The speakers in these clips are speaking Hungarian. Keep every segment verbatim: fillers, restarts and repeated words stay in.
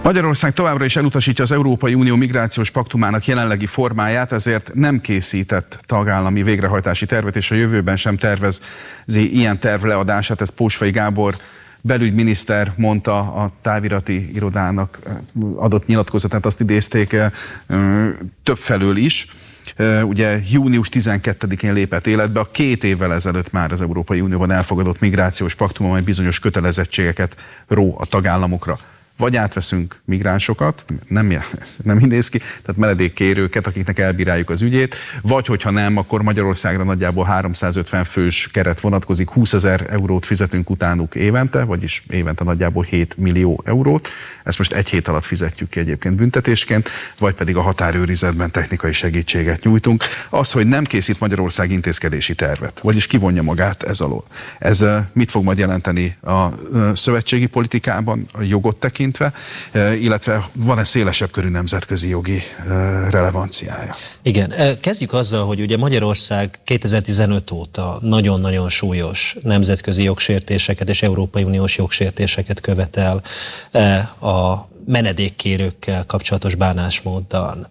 Magyarország továbbra is elutasítja az Európai Unió migrációs paktumának jelenlegi formáját, ezért nem készített tagállami végrehajtási tervet, és a jövőben sem tervezi ilyen terv leadását. Ez Pósfai Gábor belügyminiszter mondta a távirati irodának adott nyilatkozatát, azt idézték többfelől is. Ugye június tizenkettedikén lépett életbe a két évvel ezelőtt már az Európai Unióban elfogadott migrációs paktum, amely bizonyos kötelezettségeket ró a tagállamokra. Vagy átveszünk migránsokat, nem, nem indéz ki, tehát menedékkérőket, akiknek elbíráljuk az ügyét, vagy hogyha nem, akkor Magyarországra nagyjából háromszázötven fős keret vonatkozik, húszezer eurót fizetünk utánuk évente, vagyis évente nagyjából hét millió eurót. Ezt most egy hét alatt fizetjük ki egyébként büntetésként, vagy pedig a határőrizetben technikai segítséget nyújtunk. Az, hogy nem készít Magyarország intézkedési tervet, vagyis kivonja magát ez alól. Ez mit fog majd jelenteni a szövetségi politikában, a jogot tekintve, illetve van-e szélesebb körű nemzetközi jogi relevanciája? Igen, kezdjük azzal, hogy ugye Magyarország kétezer-tizenöt óta nagyon-nagyon súlyos nemzetközi jogsértéseket és Európai Uniós jogsértéseket követel a menedékkérőkkel kapcsolatos bánásmóddal.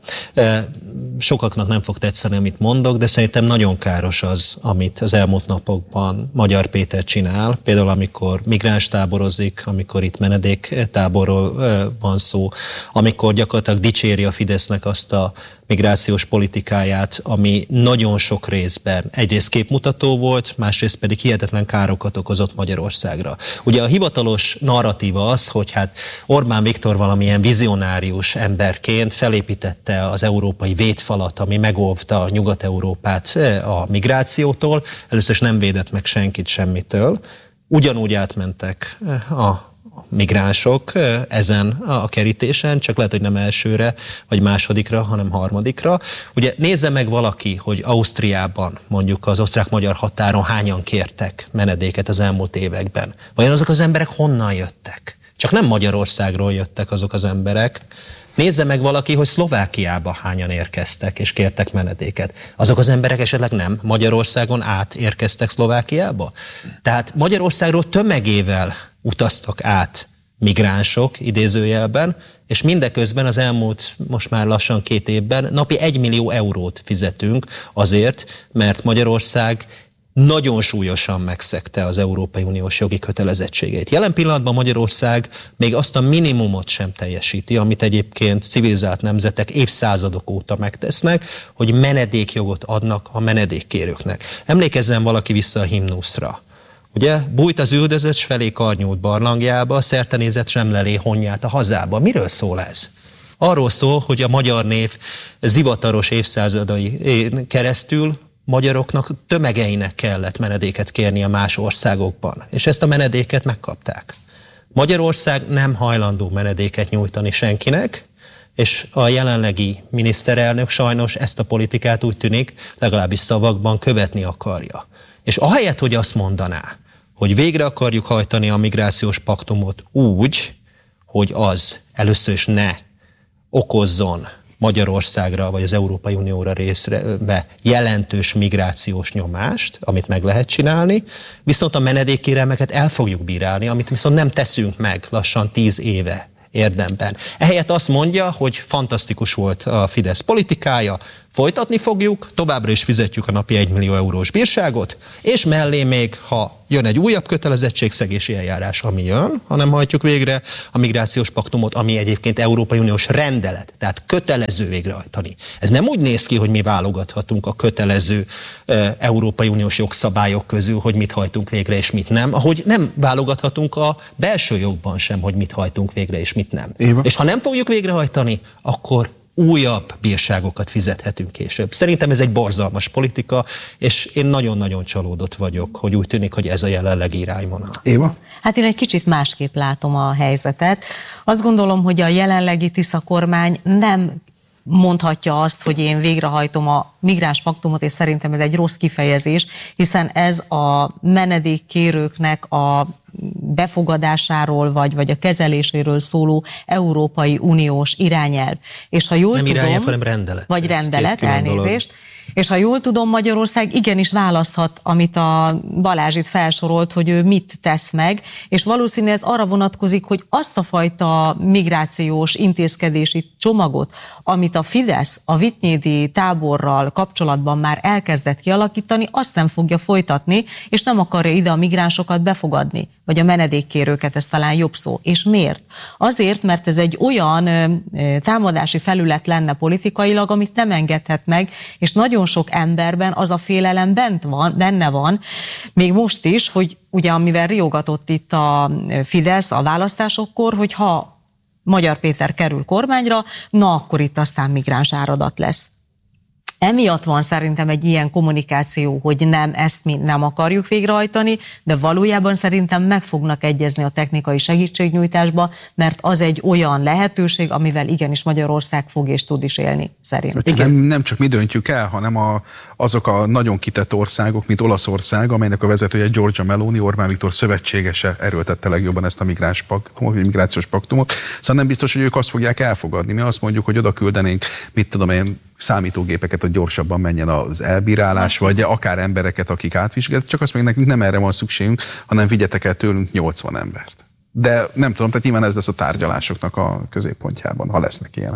Sokaknak nem fog tetszeni, amit mondok, de szerintem nagyon káros az, amit az elmúlt napokban Magyar Péter csinál. Például amikor migráns táborozik, amikor itt menedéktáborról van szó, amikor gyakorlatilag dicséri a Fidesznek azt a migrációs politikáját, ami nagyon sok részben egyrészt képmutató volt, másrészt pedig hihetetlen károkat okozott Magyarországra. Ugye a hivatalos narratíva az, hogy hát Orbán Viktor valamilyen vizionárius emberként felépítette az európai védfalat, ami megóvta Nyugat-Európát a migrációtól, először is nem védett meg senkit semmitől. Ugyanúgy átmentek a migránsok ezen a kerítésen, csak lehet, hogy nem elsőre, vagy másodikra, hanem harmadikra. Ugye nézze meg valaki, hogy Ausztriában, mondjuk az osztrák-magyar határon hányan kértek menedéket az elmúlt években. Vajon azok az emberek honnan jöttek? Csak nem Magyarországról jöttek azok az emberek. Nézze meg valaki, hogy Szlovákiába hányan érkeztek és kértek menedéket. Azok az emberek esetleg nem Magyarországon át érkeztek Szlovákiába? Tehát Magyarországról tömegével utaztak át migránsok, idézőjelben, és mindeközben az elmúlt most már lassan két évben napi egy millió eurót fizetünk azért, mert Magyarország nagyon súlyosan megszegte az Európai Uniós jogi kötelezettségeit. Jelen pillanatban Magyarország még azt a minimumot sem teljesíti, amit egyébként civilizált nemzetek évszázadok óta megtesznek, hogy menedékjogot adnak a menedékkérőknek. Emlékezzen valaki vissza a himnuszra. Ugye? Bújt az üldözött, s felé karnyúlt barlangjába, szertenézett semlelé honját a hazába. Miről szól ez? Arról szól, hogy a magyar név zivataros évszázadai keresztül magyaroknak tömegeinek kellett menedéket kérni a más országokban, és ezt a menedéket megkapták. Magyarország nem hajlandó menedéket nyújtani senkinek, és a jelenlegi miniszterelnök sajnos ezt a politikát úgy tűnik, legalábbis szavakban követni akarja. És ahelyett, hogy azt mondaná, hogy végre akarjuk hajtani a migrációs paktumot úgy, hogy az először is ne okozzon Magyarországra vagy az Európai Unióra részbe jelentős migrációs nyomást, amit meg lehet csinálni, viszont a menedékkérelmeket el fogjuk bírálni, amit viszont nem teszünk meg lassan tíz éve érdemben. Ehelyett azt mondja, hogy fantasztikus volt a Fidesz politikája, folytatni fogjuk, továbbra is fizetjük a napi egy millió eurós bírságot, és mellé még, ha jön egy újabb kötelezettségszegési eljárás, ami jön, hanem hajtjuk végre a migrációs paktumot, ami egyébként Európai Uniós rendelet, tehát kötelező végrehajtani. Ez nem úgy néz ki, hogy mi válogathatunk a kötelező e, Európai Uniós jogszabályok közül, hogy mit hajtunk végre és mit nem, ahogy nem válogathatunk a belső jogban sem, hogy mit hajtunk végre és mit nem. Éva. És ha nem fogjuk végrehajtani, akkor újabb bírságokat fizethetünk később. Szerintem ez egy borzalmas politika, és én nagyon-nagyon csalódott vagyok, hogy úgy tűnik, hogy ez a jelenlegi irányvonal. Éva? Hát én egy kicsit másképp látom a helyzetet. Azt gondolom, hogy a jelenlegi Tisza kormány nem mondhatja azt, hogy én végrehajtom a migráns paktumot, és szerintem ez egy rossz kifejezés, hiszen ez a menedékkérőknek a befogadásáról, vagy, vagy a kezeléséről szóló Európai Uniós irányelv. És ha jól Nem tudom, irányelv, hanem rendelet. Vagy Ez rendelet, elnézést. Dolog. És ha jól tudom, Magyarország igenis választhat, amit a Balázs itt felsorolt, hogy ő mit tesz meg, és valószínűleg ez arra vonatkozik, hogy azt a fajta migrációs intézkedési csomagot, amit a Fidesz a vityédi táborral kapcsolatban már elkezdett kialakítani, azt nem fogja folytatni, és nem akarja ide a migránsokat befogadni, vagy a menedékkérőket, ez talán jobb szó. És miért? Azért, mert ez egy olyan ö, támadási felület lenne politikailag, amit nem engedhet meg, és nagyon sok emberben az a félelem bent van, benne van, még most is, hogy ugye amivel riogatott itt a Fidesz a választásokkor, hogy ha Magyar Péter kerül kormányra, na akkor itt aztán migráns áradat lesz. Emiatt van szerintem egy ilyen kommunikáció, hogy nem, ezt mi nem akarjuk végrehajtani, de valójában szerintem meg fognak egyezni a technikai segítségnyújtásba, mert az egy olyan lehetőség, amivel igenis Magyarország fog és tud is élni, szerintem. Nem, nem csak mi döntjük el, hanem a, azok a nagyon kitett országok, mint Olaszország, amelynek a vezetője Giorgia Meloni, Orbán Viktor szövetségese erőltette legjobban ezt a migráns paktumot, migrációs paktumot. Szóval nem biztos, hogy ők azt fogják elfogadni. Mi azt mondjuk, hogy oda küldenénk, mit tudom én, számítógépeket, hogy gyorsabban menjen az elbírálás, vagy akár embereket, akik átvizsgálják, csak azt mondjuk, nekünk nem erre van szükségünk, hanem vigyetek el tőlünk nyolcvan embert. De nem tudom, tehát nyilván ez lesz a tárgyalásoknak a középpontjában, ha lesznek ilyenek.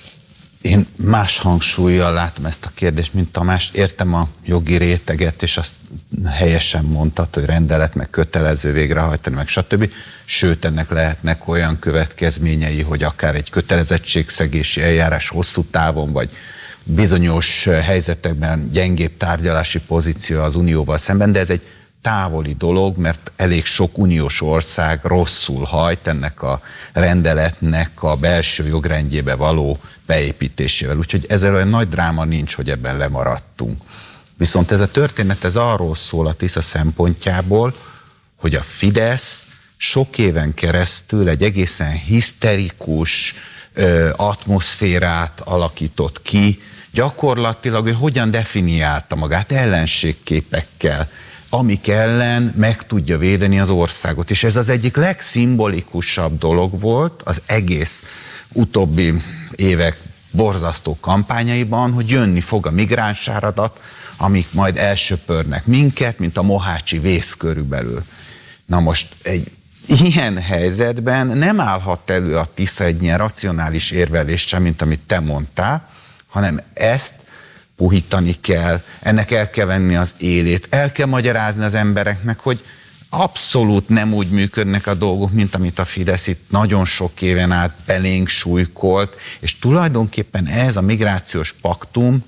Én más hangsúllyal látom ezt a kérdést, mint Tamás. Értem a jogi réteget, és azt helyesen mondtad, hogy rendelet, meg kötelező végrehajtani, meg stb. Sőt, ennek lehetnek olyan következményei, hogy akár egy kötelezettségszegési eljárás hosszú távon, vagy bizonyos helyzetekben gyengébb tárgyalási pozíció az Unióval szemben, de ez egy távoli dolog, mert elég sok uniós ország rosszul hajt ennek a rendeletnek a belső jogrendjébe való beépítésével. Úgyhogy ezzel olyan nagy dráma nincs, hogy ebben lemaradtunk. Viszont ez a történet, ez arról szól a Tisza szempontjából, hogy a Fidesz sok éven keresztül egy egészen hiszterikus ö, atmoszférát alakított ki, gyakorlatilag, hogy hogyan definiálta magát ellenségképekkel, amik ellen meg tudja védeni az országot. És ez az egyik legszimbolikusabb dolog volt az egész utóbbi évek borzasztó kampányaiban, hogy jönni fog a migránsáradat, amik majd elsöpörnek minket, mint a mohácsi vész körülbelül. Na most egy ilyen helyzetben nem állhat elő a Tisza egy ilyen racionális érvelés sem, mint amit te mondtál, hanem ezt puhítani kell, ennek el kell venni az élét, el kell magyarázni az embereknek, hogy abszolút nem úgy működnek a dolgok, mint amit a Fidesz itt nagyon sok éven át belénk súlykolt, és tulajdonképpen ez a migrációs paktum,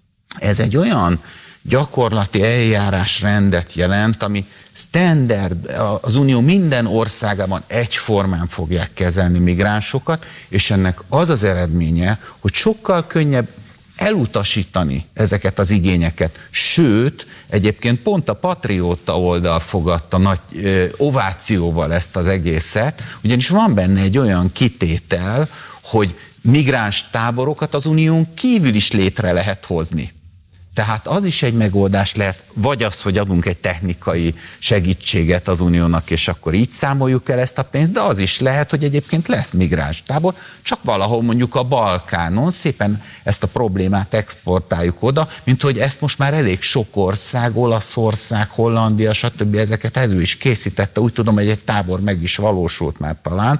ez egy olyan gyakorlati eljárásrendet jelent, ami standard, az Unió minden országában egyformán fogják kezelni migránsokat, és ennek az az eredménye, hogy sokkal könnyebb elutasítani ezeket az igényeket. Sőt, egyébként pont a patrióta oldal fogadta nagy ö, ovációval ezt az egészet, ugyanis van benne egy olyan kitétel, hogy migráns táborokat az unión kívül is létre lehet hozni. Tehát az is egy megoldás lehet, vagy az, hogy adunk egy technikai segítséget az uniónak, és akkor így számoljuk el ezt a pénzt, de az is lehet, hogy egyébként lesz migráns tábor, csak valahol mondjuk a Balkánon szépen ezt a problémát exportáljuk oda, mint hogy ezt most már elég sok ország, Olaszország, Hollandia, stb. Ezeket elő is készítette, úgy tudom, hogy egy tábor meg is valósult már talán,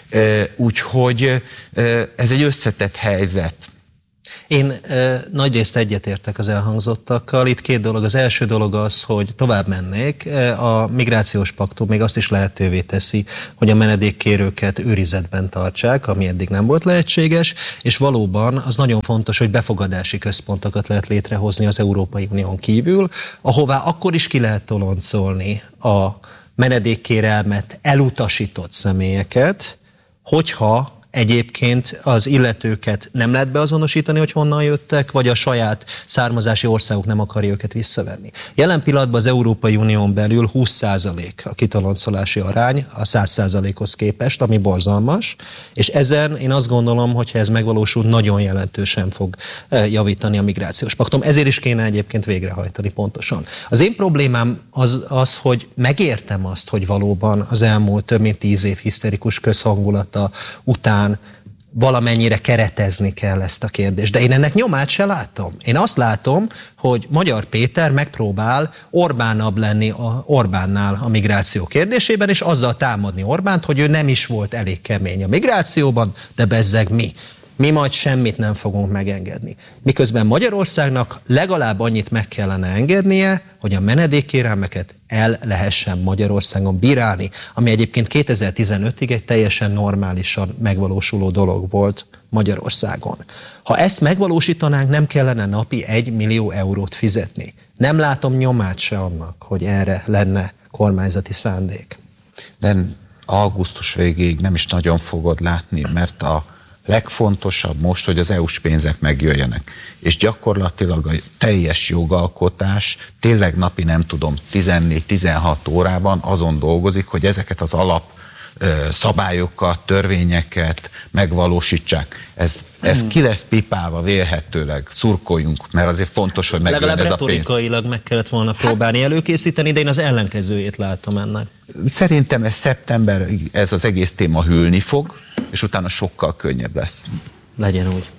úgyhogy ez egy összetett helyzet. Én e, nagyrészt egyetértek az elhangzottakkal. Itt két dolog. Az első dolog az, hogy tovább mennék. A migrációs paktum még azt is lehetővé teszi, hogy a menedékkérőket őrizetben tartsák, ami eddig nem volt lehetséges, és valóban az nagyon fontos, hogy befogadási központokat lehet létrehozni az Európai Unión kívül, ahová akkor is ki lehet toloncolni a menedékkérelmet elutasított személyeket, hogyha egyébként az illetőket nem lehet beazonosítani, hogy honnan jöttek, vagy a saját származási országuk nem akarja őket visszavenni. Jelen pillanatban az Európai Unión belül húsz százalék a kitoloncolási arány a száz százalékhoz képest, ami borzalmas, és ezen én azt gondolom, hogy ha ez megvalósul, nagyon jelentősen fog javítani a migrációs paktum. Ezért is kéne egyébként végrehajtani pontosan. Az én problémám az, az, hogy megértem azt, hogy valóban az elmúlt több mint tíz év hiszterikus közhangulata után valamennyire keretezni kell ezt a kérdést. De én ennek nyomát se látom. Én azt látom, hogy Magyar Péter megpróbál Orbánabb lenni a Orbánnál a migráció kérdésében, és azzal támadni Orbánt, hogy ő nem is volt elég kemény a migrációban, de bezzeg mi. Mi majd semmit nem fogunk megengedni. Miközben Magyarországnak legalább annyit meg kellene engednie, hogy a menedékkérelmeket el lehessen Magyarországon bírálni, ami egyébként kétezer-tizenötig egy teljesen normálisan megvalósuló dolog volt Magyarországon. Ha ezt megvalósítanánk, nem kellene napi egy millió eurót fizetni. Nem látom nyomát se annak, hogy erre lenne kormányzati szándék. De augusztus végéig nem is nagyon fogod látni, mert a legfontosabb most, hogy az é u-s pénzek megjöjjenek. És gyakorlatilag a teljes jogalkotás tényleg napi, nem tudom, tizennégy-tizenhat órában azon dolgozik, hogy ezeket az alap szabályokat, törvényeket megvalósítsák. Ez, ez ki lesz pipálva vélhetőleg, szurkoljunk, mert azért fontos, hogy megjön ez a pénz. Legalább retorikailag meg kellett volna próbálni előkészíteni, de én az ellenkezőjét látom ennek. Szerintem ez szeptember, ez az egész téma hűlni fog, és utána sokkal könnyebb lesz. Legyen úgy.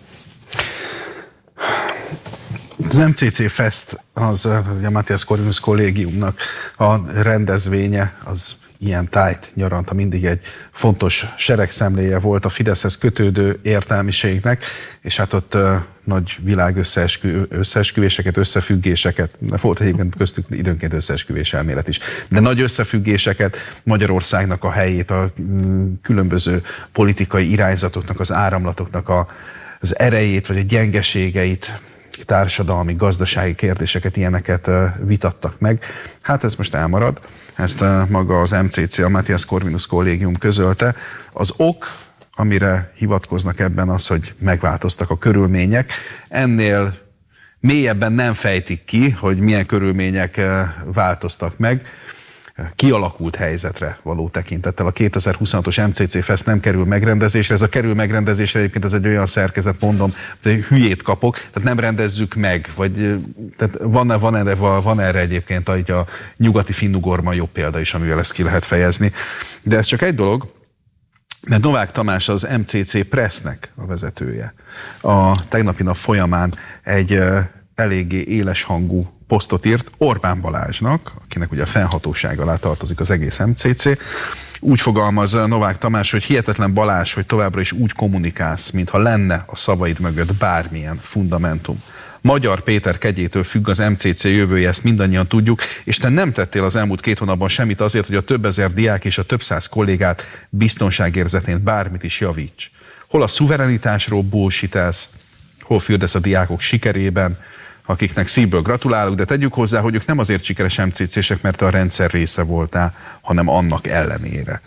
Az em cé cé Fest, az a Matthias Corvinus kollégiumnak a rendezvénye, az ilyen tájt nyaranta mindig egy fontos seregszemléje volt a Fideszhez kötődő értelmiségnek, és hát ott uh, nagy világ összeeskü, összeesküvéseket, összefüggéseket, volt egyébként köztük időnként összeesküvés elmélet is, de nagy összefüggéseket, Magyarországnak a helyét, a mm, különböző politikai irányzatoknak, az áramlatoknak a, az erejét, vagy a gyengeségeit, társadalmi, gazdasági kérdéseket, ilyeneket uh, vitattak meg. Hát ez most elmarad. Ezt maga az em cé cé, a Matthias Corvinus kollégium közölte. Az ok, amire hivatkoznak ebben, az, hogy megváltoztak a körülmények. Ennél mélyebben nem fejtik ki, hogy milyen körülmények változtak meg. Kialakult helyzetre való tekintettel. A kétezer-huszonhatos em cé cé Fest nem kerül megrendezésre. Ez a kerül megrendezésre egyébként ez egy olyan szerkezet, mondom, hogy hülyét kapok, tehát nem rendezzük meg. Vagy, tehát van, van, erre, van erre egyébként a, a nyugati finnugorma jobb példa is, amivel ezt ki lehet fejezni. De ez csak egy dolog, mert Novák Tamás az em cé cé Pressnek a vezetője. A tegnapi nap folyamán egy eléggé éles hangú posztot írt Orbán Balázsnak, akinek ugye a fennhatóság alá tartozik az egész em cé cé. Úgy fogalmaz Novák Tamás, hogy hihetetlen Balázs, hogy továbbra is úgy kommunikálsz, mintha lenne a szavaid mögött bármilyen fundamentum. Magyar Péter kegyétől függ az em cé cé jövője, ezt mindannyian tudjuk, és te nem tettél az elmúlt két hónapban semmit azért, hogy a több ezer diák és a több száz kollégát biztonságérzetén bármit is javíts. Hol a szuverenitásról bullshitelsz, hol fürdesz a diákok sikerében, akiknek szívből gratulálok, de tegyük hozzá, hogy ők nem azért sikeres em cé cések, mert te a rendszer része voltál, hanem annak ellenére.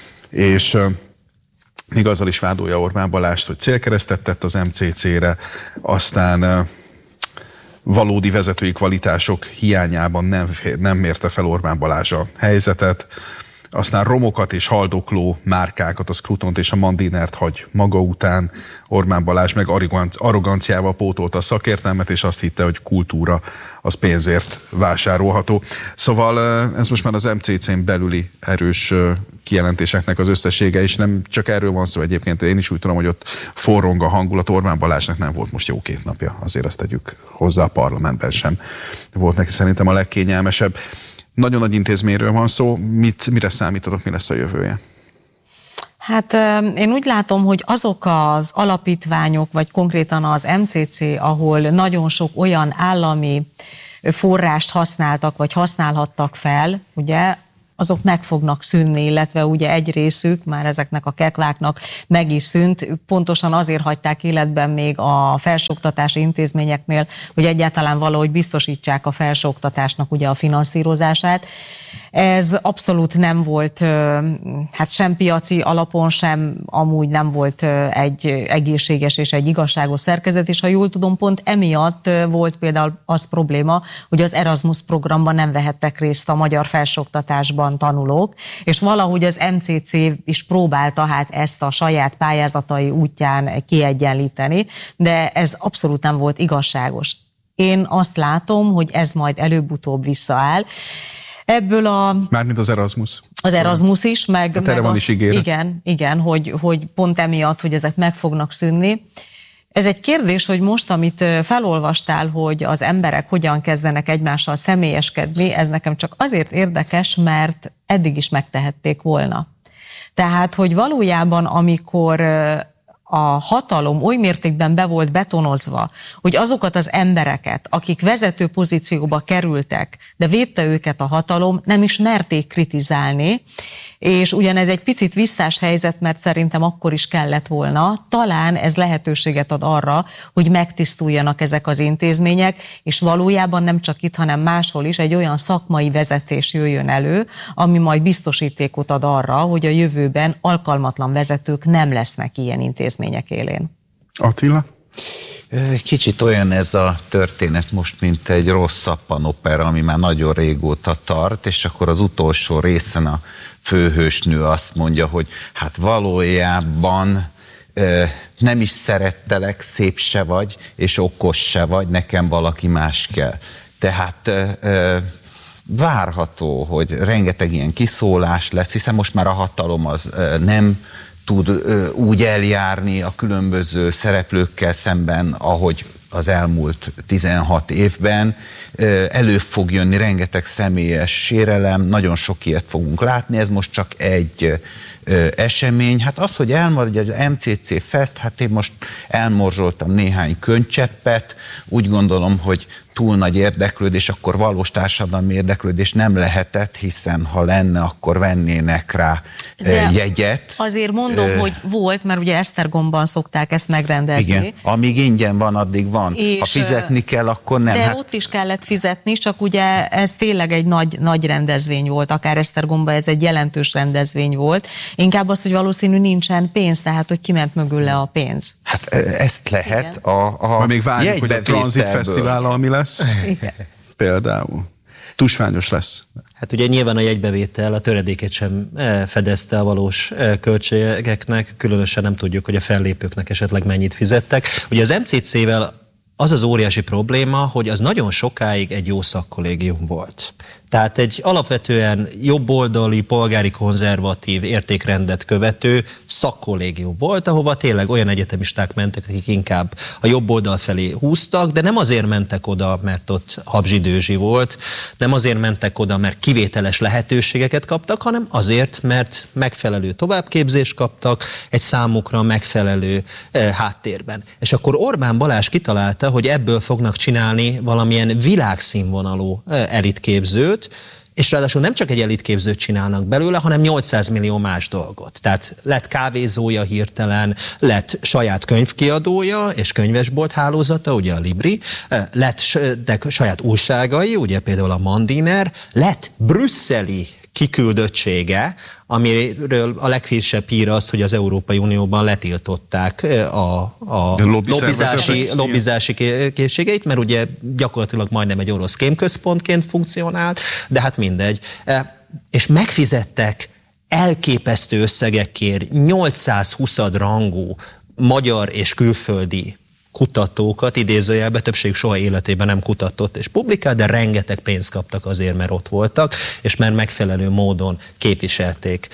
És uh, még azzal is vádolja Orbán Balást, hogy célkeresztet tett az em cé cére, aztán uh, valódi vezetői kvalitások hiányában nem, nem mérte fel Orbán Balázs a helyzetet, aztán romokat és haldokló márkákat, a Scrutont és a Mandinert hagy maga után. Orbán Balázs meg arroganciával pótolta a szakértelmet, és azt hitte, hogy kultúra az pénzért vásárolható. Szóval ez most már az em cé cén belüli erős kijelentéseknek az összessége, és nem csak erről van szó egyébként. Én is úgy tudom, hogy ott forrong a hangulat. Orbán Balázsnak nem volt most jó két napja, azért azt tegyük hozzá, a parlamentben sem volt neki szerintem a legkényelmesebb. Nagyon nagy intézményről van szó. Mit, mire számítatok, mi lesz a jövője? Hát én úgy látom, hogy azok az alapítványok, vagy konkrétan az em cé cé, ahol nagyon sok olyan állami forrást használtak, vagy használhattak fel, ugye, azok meg fognak szűnni, illetve ugye egy részük, már ezeknek a kekváknak meg is szűnt, pontosan azért hagyták életben még a felsőoktatási intézményeknél, hogy egyáltalán valahogy biztosítsák a felsőoktatásnak ugye a finanszírozását. Ez abszolút nem volt, hát sem piaci alapon, sem amúgy nem volt egy egészséges és egy igazságos szerkezet, és ha jól tudom, pont emiatt volt például az probléma, hogy az Erasmus programban nem vehettek részt a magyar felsőoktatásban tanulók, és valahogy az em cé cé is próbálta hát ezt a saját pályázatai útján kiegyenlíteni, de ez abszolút nem volt igazságos. Én azt látom, hogy ez majd előbb-utóbb visszaáll. Ebből a... Mármint az Erasmus. Az Erasmus is, meg... Hát meg van az, is ígéret. Igen, igen, hogy, hogy pont emiatt, hogy ezek meg fognak szűnni. Ez egy kérdés, hogy most, amit felolvastál, hogy az emberek hogyan kezdenek egymással személyeskedni, ez nekem csak azért érdekes, mert eddig is megtehették volna. Tehát, hogy valójában, amikor a hatalom oly mértékben be volt betonozva, hogy azokat az embereket, akik vezető pozícióba kerültek, de védte őket a hatalom, nem is merték kritizálni, és ugyanez egy picit visszás helyzet, mert szerintem akkor is kellett volna, talán ez lehetőséget ad arra, hogy megtisztuljanak ezek az intézmények, és valójában nem csak itt, hanem máshol is egy olyan szakmai vezetés jöjjön elő, ami majd biztosítékot ad arra, hogy a jövőben alkalmatlan vezetők nem lesznek ilyen intézmények élén. Attila? Kicsit olyan ez a történet most, mint egy rossz szappanopera, ami már nagyon régóta tart, és akkor az utolsó részen a főhősnő azt mondja, hogy hát valójában nem is szerettelek, szép se vagy, és okos se vagy, nekem valaki más kell. Tehát várható, hogy rengeteg ilyen kiszólás lesz, hiszen most már a hatalom az nem tud úgy eljárni a különböző szereplőkkel szemben, ahogy az elmúlt tizenhat évben. Elő fog jönni rengeteg személyes sérelem, nagyon sok ilyet fogunk látni, ez most csak egy esemény. Hát az, hogy elmarad az em cé cé Fest, hát én most elmorzsoltam néhány könycseppet, úgy gondolom, hogy túl nagy érdeklődés, akkor valós társadalmi érdeklődés nem lehetett, hiszen ha lenne, akkor vennének rá de jegyet. Azért mondom, uh, hogy volt, mert ugye Esztergomban szokták ezt megrendezni. Igen, amíg ingyen van, addig van. És, ha fizetni kell, akkor nem. De hát... ott is kellett fizetni, csak ugye ez tényleg egy nagy, nagy rendezvény volt, akár Esztergomban ez egy jelentős rendezvény volt. Inkább az, hogy valószínű nincsen pénz, tehát hogy kiment mögül le a pénz. Hát ezt lehet. Igen. A, a még várjuk, hogy a Transit Fesztivál, ami lesz. Igen. Például. Tusványos lesz. Hát ugye nyilván a jegybevétel a töredékét sem fedezte a valós költségeknek, különösen nem tudjuk, hogy a fellépőknek esetleg mennyit fizettek. Ugye az em cé cé-vel az az óriási probléma, hogy az nagyon sokáig egy jó szakkollégium volt. Tehát egy alapvetően jobboldali, polgári konzervatív értékrendet követő szakkollégium volt, ahova tényleg olyan egyetemisták mentek, akik inkább a jobb oldal felé húztak, de nem azért mentek oda, mert ott habzsidőzsi volt, nem azért mentek oda, mert kivételes lehetőségeket kaptak, hanem azért, mert megfelelő továbbképzést kaptak egy számukra megfelelő eh, háttérben. És akkor Orbán Balázs kitalálta, hogy ebből fognak csinálni valamilyen világszínvonalú eh, elitképzőt, és ráadásul nem csak egy elitképzőt csinálnak belőle, hanem nyolcszáz millió más dolgot. Tehát lett kávézója hirtelen, lett saját könyvkiadója és könyvesbolt hálózata, ugye a Libri, lett de saját újságai, ugye például a Mandiner, lett brüsszeli kiküldöttsége, amiről a legfrissebb hír az, hogy az Európai Unióban letiltották a, a lobbizási, lobbizási készségeit, mert ugye gyakorlatilag majdnem egy orosz kémközpontként funkcionált, de hát mindegy. És megfizettek elképesztő összegekért nyolcszázhúsz rangú magyar és külföldi kutatókat, idézőjelben, többség soha életében nem kutatott és publikált, de rengeteg pénzt kaptak azért, mert ott voltak, és mert megfelelő módon képviselték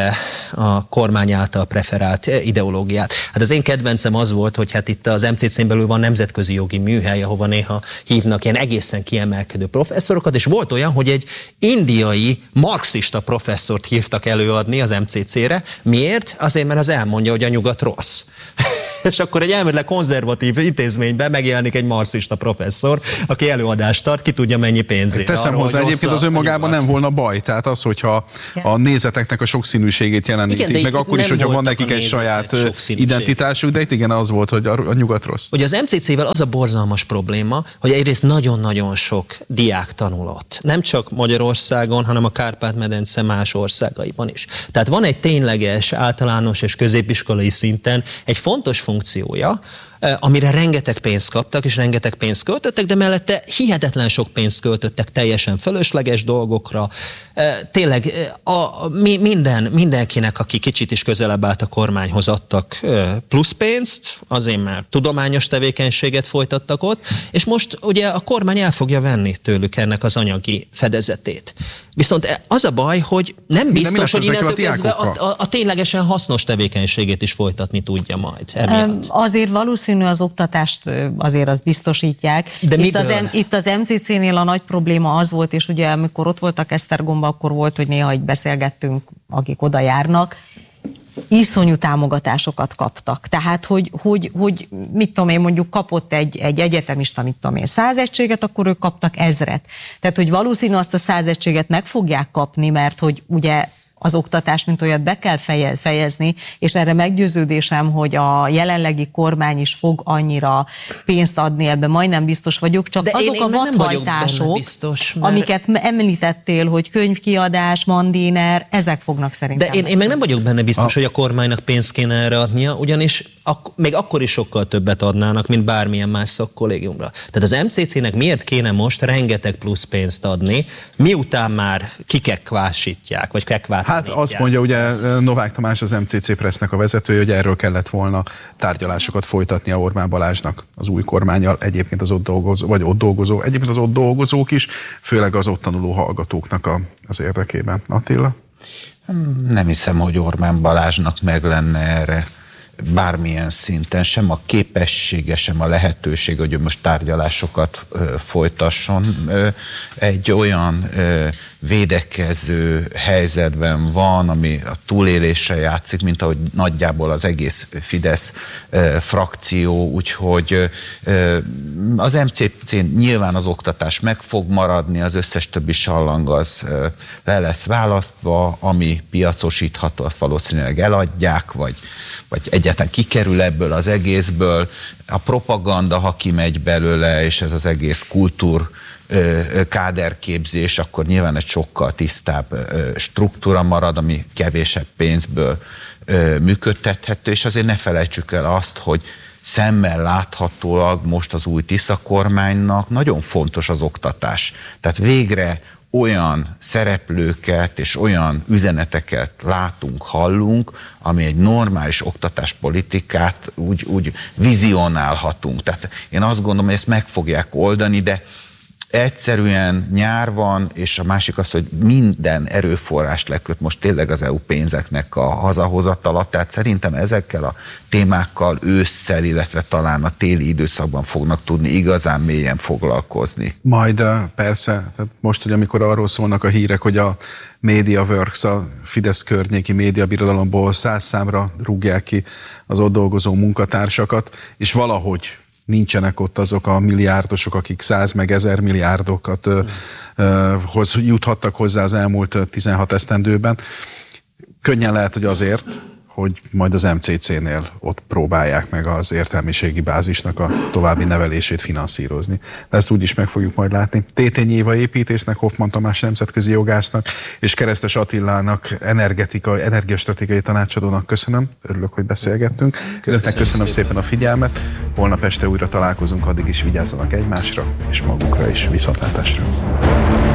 a kormány által preferált ideológiát. Hát az én kedvencem az volt, hogy hát itt az em cé cén belül van nemzetközi jogi műhely, ahova néha hívnak ilyen egészen kiemelkedő professzorokat, és volt olyan, hogy egy indiai marxista professzort hívtak előadni az em cé cére. Miért? Azért, mert az elmondja, hogy a nyugat rossz. és akkor egy elméletileg konzervatív intézményben megjelenik egy marxista professzor, aki előadást tart, ki tudja mennyi pénzét. Teszem hozzá, egyébként az önmagában nem volna baj, tehát az, hogyha a nézeteknek a sokszínűségét jelenítik, igen, meg akkor is, hogyha van nekik egy saját identitásuk, de itt igen az volt, hogy a nyugat rossz. Ugye az em cé cé-vel az a borzalmas probléma, hogy egyrészt nagyon-nagyon sok diák tanulott. Nem csak Magyarországon, hanem a Kárpát-medence más országaiban is. Tehát van egy tényleges általános és középiskolai szinten egy fontos funkciója, amire rengeteg pénzt kaptak, és rengeteg pénzt költöttek, de mellette hihetetlen sok pénzt költöttek teljesen fölösleges dolgokra. Tényleg a, minden, mindenkinek, aki kicsit is közelebb állt a kormányhoz, adtak plusz pénzt, azért már tudományos tevékenységet folytattak ott, és most ugye a kormány el fogja venni tőlük ennek az anyagi fedezetét. Viszont az a baj, hogy nem biztos, hogy innentől kezdve a, a, a ténylegesen hasznos tevékenységét is folytatni tudja majd. Emiatt. Azért valószínű az oktatást azért azt biztosítják. De itt, az, itt az em cé cé-nél a nagy probléma az volt, és ugye amikor ott voltak Esztergomba, akkor volt, hogy néha így beszélgettünk, akik oda járnak, iszonyú támogatásokat kaptak. Tehát, hogy, hogy, hogy mit tudom én, mondjuk kapott egy, egy egyetemista, mit tudom én, száz egységet, akkor ők kaptak ezret. Tehát, hogy valószínű azt a száz egységet meg fogják kapni, mert hogy ugye az oktatást, mint olyat be kell fejezni, és erre meggyőződésem, hogy a jelenlegi kormány is fog annyira pénzt adni, ebben majdnem biztos vagyok, csak de azok én, én a vadhajtások, biztos, mert... amiket említettél, hogy könyvkiadás, mandiner, ezek fognak szerintem. De én, én meg nem vagyok benne biztos, a... hogy a kormánynak pénzt kéne erre adnia, ugyanis ak- még akkor is sokkal többet adnának, mint bármilyen más szakkollégiumra. Tehát az em cé cé-nek miért kéne most rengeteg plusz pénzt adni, miután már kikekvásítják, vagy kekvát. Hát azt mondja ugye Novák Tamás, az em cé cé Pressnek a vezetője, hogy erről kellett volna tárgyalásokat folytatni a Orbán Balázsnak az új kormánnyal, egyébként az ott dolgozó, vagy ott dolgozó, egyébként az ott dolgozók is, főleg az ott tanuló hallgatóknak a, az érdekében. Attila? Nem hiszem, hogy Orbán Balázsnak meg lenne erre bármilyen szinten, sem a képessége, sem a lehetőség, hogy most tárgyalásokat ö, folytasson. Ö, egy olyan ö, védekező helyzetben van, ami a túlélésre játszik, mint ahogy nagyjából az egész Fidesz ö, frakció, úgyhogy ö, az em cé cé nyilván az oktatás meg fog maradni, az összes többi sallang az ö, le lesz választva, ami piacosítható, azt valószínűleg eladják, vagy, vagy egyáltalán kikerül ebből az egészből. A propaganda, ha kimegy belőle, és ez az egész kultúr káderképzés, akkor nyilván egy sokkal tisztább struktúra marad, ami kevésebb pénzből működtethető, és azért ne felejtsük el azt, hogy szemmel láthatólag most az új Tisza kormánynak nagyon fontos az oktatás. Tehát végre olyan szereplőket és olyan üzeneteket látunk, hallunk, ami egy normális oktatáspolitikát úgy, úgy vizionálhatunk. Tehát én azt gondolom, hogy ezt meg fogják oldani, de egyszerűen nyár van, és a másik az, hogy minden erőforrást leköt most tényleg az é u pénzeknek a hazahozatala, tehát szerintem ezekkel a témákkal ősszel, illetve talán a téli időszakban fognak tudni igazán mélyen foglalkozni. Majd persze, tehát most, hogy amikor arról szólnak a hírek, hogy a MediaWorks, a Fidesz környéki médiabirodalomból száz számra rúgják ki az ott dolgozó munkatársakat, és valahogy nincsenek ott azok a milliárdosok, akik száz meg ezer milliárdokat mm. uh, hoz, juthattak hozzá az elmúlt tizenhat esztendőben. Könnyen lehet, hogy azért, hogy majd az em cé cé-nél ott próbálják meg az értelmiségi bázisnak a további nevelését finanszírozni. De ezt úgyis meg fogjuk majd látni. Tétényi Éva építésznek, Hoffmann Tamás nemzetközi jogásznak és Keresztes Attilának energetika, energiastratégiai tanácsadónak köszönöm. Örülök, hogy beszélgettünk. Önöknek köszönöm szépen. szépen a figyelmet. Holnap este újra találkozunk, addig is vigyázzanak egymásra és magukra is. Viszontlátásra.